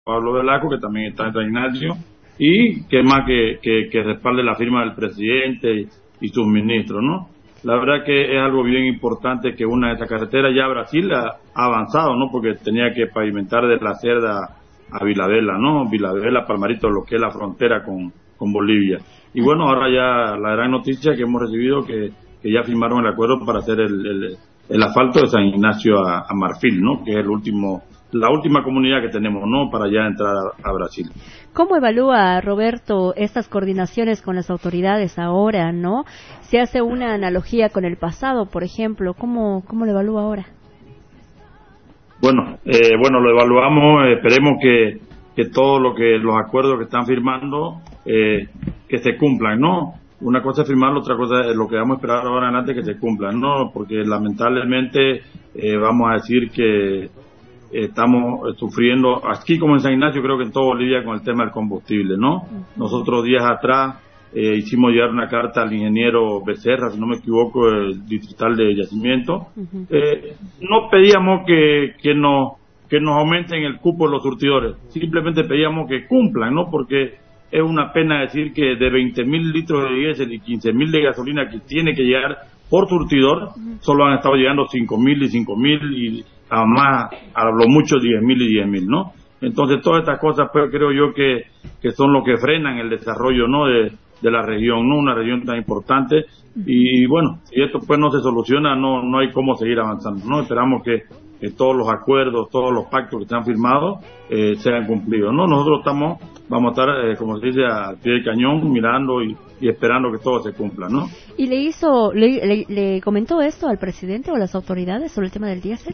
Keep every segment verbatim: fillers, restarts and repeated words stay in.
Pablo Velasco, que también está en San Ignacio, y que más que, que, que respalde la firma del presidente y, y sus ministros, ¿no? La verdad que es algo bien importante que una de estas carreteras, ya Brasil ha, ha avanzado, ¿no? Porque tenía que pavimentar de la Cerda a Vilabella, ¿no? Vilabella, Palmarito, lo que es la frontera con, con Bolivia. Y bueno, ahora ya la gran noticia que hemos recibido que, que ya firmaron el acuerdo para hacer el, el, el asfalto de San Ignacio a, a Marfil, ¿no? Que es el último, la última comunidad que tenemos, ¿no? Para ya entrar a, a Brasil. ¿Cómo evalúa, Roberto, estas coordinaciones con las autoridades ahora, no? Se hace una analogía con el pasado, por ejemplo, ¿cómo, cómo lo evalúa ahora? Bueno, eh, bueno, lo evaluamos, eh, esperemos que, que todo lo que, los acuerdos que están firmando, eh, que se cumplan, ¿no? Una cosa es firmarlo, otra cosa es lo que vamos a esperar ahora en adelante que se cumplan, ¿no? Porque lamentablemente, eh, vamos a decir que estamos sufriendo, aquí como en San Ignacio, creo que en toda Bolivia, con el tema del combustible, ¿no? Nosotros días atrás eh, hicimos llegar una carta al ingeniero Becerra, si no me equivoco, el distrital de Yacimiento. Uh-huh. Eh, no pedíamos que, que, nos, que nos aumenten el cupo de los surtidores, simplemente pedíamos que cumplan, ¿no? Porque es una pena decir que de veinte mil litros de diésel y quince mil de gasolina que tiene que llegar por surtidor, uh-huh, solo han estado llegando cinco mil y cinco mil y a más, a lo mucho diez mil y diez mil, ¿no? Entonces todas estas cosas, pues creo yo que, que son lo que frenan el desarrollo, ¿no? De, de la región, ¿no? Una región tan importante. Y bueno, si esto pues no se soluciona, no, no hay cómo seguir avanzando, ¿no? Esperamos que, que todos los acuerdos, todos los pactos que están firmados, eh, sean cumplidos, ¿no? Nosotros estamos, vamos a estar, eh, como se dice, al pie del cañón, mirando y, y esperando que todo se cumpla, ¿no? ¿Y le hizo, le, le, le comentó esto al presidente o a las autoridades sobre el tema del diésel?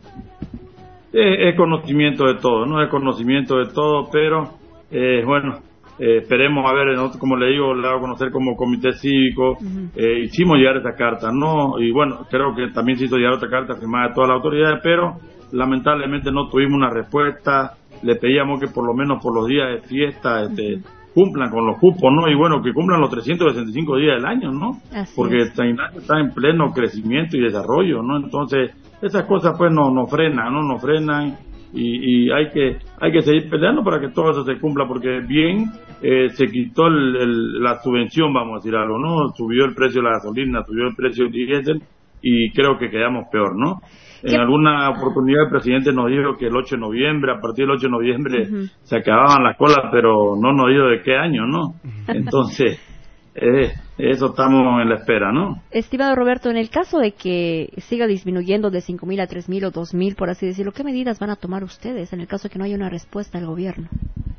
Es, es conocimiento de todo, ¿no? Es conocimiento de todo, pero, eh, bueno, eh, esperemos a ver, nosotros, como le digo, le hago conocer como comité cívico, uh-huh, eh, hicimos llegar esa carta, ¿no? Y bueno, creo que también se hizo llegar otra carta firmada de todas las autoridades, pero lamentablemente no tuvimos una respuesta. Le pedíamos que por lo menos por los días de fiesta, este, uh-huh, cumplan con los cupos, ¿no? Y bueno, que cumplan los trescientos sesenta y cinco días del año, ¿no? Así Porque San Ignacio está en pleno crecimiento y desarrollo, ¿no? Entonces, esas cosas pues no nos frenan, ¿no? Nos frenan y, y hay que hay que seguir peleando para que todo eso se cumpla, porque bien eh, se quitó el, el, la subvención, vamos a decir algo, ¿no? Subió el precio de la gasolina, subió el precio del diésel y creo que quedamos peor, ¿no? En alguna oportunidad el presidente nos dijo que el ocho de noviembre, a partir del ocho de noviembre, uh-huh, se acababan las colas, pero no nos dijo de qué año, ¿no? Entonces, eh, eso estamos en la espera, ¿no? Estimado Roberto, en el caso de que siga disminuyendo de cinco mil a tres mil o dos mil, por así decirlo, ¿qué medidas van a tomar ustedes en el caso de que no haya una respuesta del gobierno?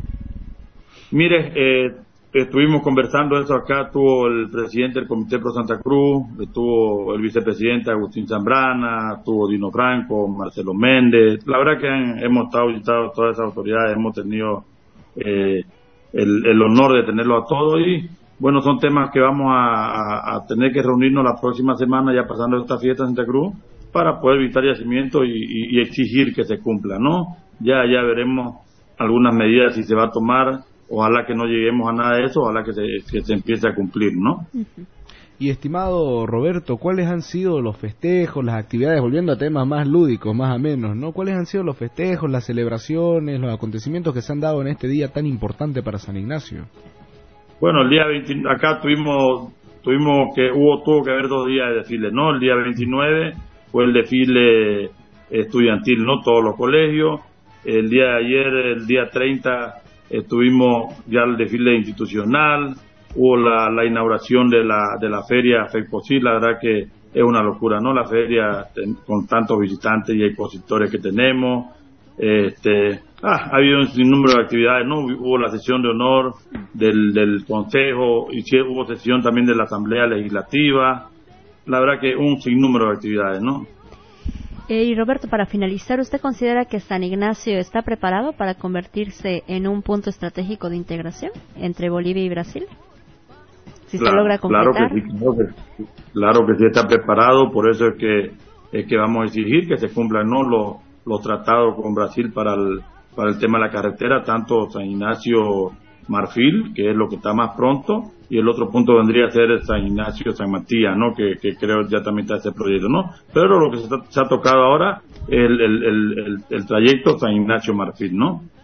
Mire, eh, estuvimos conversando eso acá, tuvo el presidente del Comité Pro Santa Cruz, estuvo el vicepresidente Agustín Zambrana, estuvo Dino Franco, Marcelo Méndez. La verdad que han, hemos estado visitando todas esas autoridades, hemos tenido eh, el, el honor de tenerlo a todos y bueno, son temas que vamos a, a, a tener que reunirnos la próxima semana, ya pasando esta fiesta en Santa Cruz, para poder evitar yacimiento y, y, y exigir que se cumpla, ¿no? Ya, ya veremos algunas medidas si se va a tomar. Ojalá que no lleguemos a nada de eso, ojalá que se, que se empiece a cumplir, ¿no? Uh-huh. Y estimado Roberto, ¿cuáles han sido los festejos, las actividades, volviendo a temas más lúdicos, más amenos, ¿no? ¿Cuáles han sido los festejos, las celebraciones, los acontecimientos que se han dado en este día tan importante para San Ignacio? Bueno, el día veinte, acá tuvimos, tuvimos que, hubo, tuvo que haber dos días de desfile, ¿no? El día veintinueve fue el desfile estudiantil, ¿no? Todos los colegios. El día de ayer, el día treinta, Estuvimos ya el desfile institucional, hubo la, la inauguración de la de la feria FECPOSIL. La verdad que es una locura, ¿no? La feria ten, con tantos visitantes y expositores que tenemos. Este, ah, ha habido un sinnúmero de actividades, ¿no? Hubo la sesión de honor del, del Consejo, y hubo sesión también de la Asamblea Legislativa. La verdad que un sinnúmero de actividades, ¿no? Eh, y Roberto, para finalizar, ¿usted considera que San Ignacio está preparado para convertirse en un punto estratégico de integración entre Bolivia y Brasil? Si claro, se logra completar. Claro que, sí, claro, que, claro que sí está preparado, por eso es que es que vamos a exigir que se cumplan, ¿no? los, los tratados con Brasil para el, para el tema de la carretera, tanto San Ignacio Marfil, que es lo que está más pronto, y el otro punto vendría a ser San Ignacio San Matías, ¿no? Que, que creo ya también está ese proyecto, ¿no? Pero lo que se, está, se ha tocado ahora es el, el, el, el, el trayecto San Ignacio Marfil, ¿no?